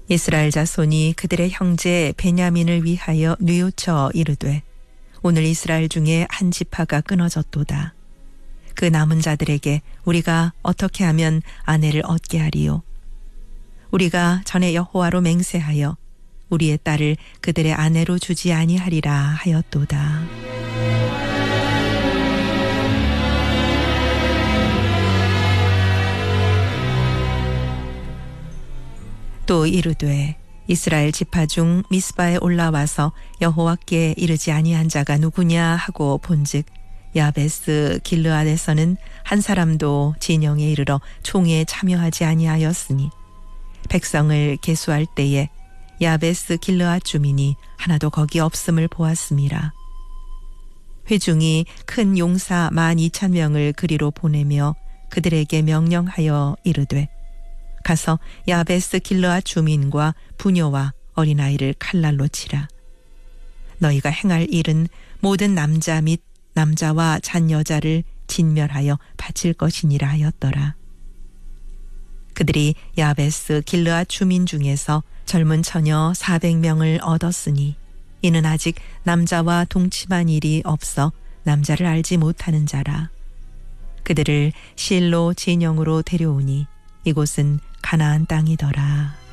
이스라엘 자손이 그들의 형제 베냐민을 위하여 뉘우쳐 이르되 오늘 이스라엘 중에 한 지파가 끊어졌도다. 그 남은 자들에게 우리가 어떻게 하면 아내를 얻게 하리요? 우리가 전에 여호와로 맹세하여 우리의 딸을 그들의 아내로 주지 아니하리라 하였도다. 또 이르되 이스라엘 지파 중 미스바에 올라와서 여호와께 이르지 아니한 자가 누구냐 하고 본즉 야베스 길르앗에서는 한 사람도 진영에 이르러 총회에 참여하지 아니하였으니 백성을 계수할 때에 야베스 길르앗 주민이 하나도 거기 없음을 보았음이라. 회중이 큰 용사 12,000명을 그리로 보내며 그들에게 명령하여 이르되 가서 야베스 길르앗 주민과 부녀와 어린아이를 칼날로 치라. 너희가 행할 일은 모든 남자 및 남자와 잔 여자를 진멸하여 바칠 것이니라 하였더라. 그들이 야베스 길르앗 주민 중에서 젊은 처녀 400명을 얻었으니 이는 아직 남자와 동침한 일이 없어 남자를 알지 못하는 자라. 그들을 실로 진영으로 데려오니 이곳은 가나안 땅이더라.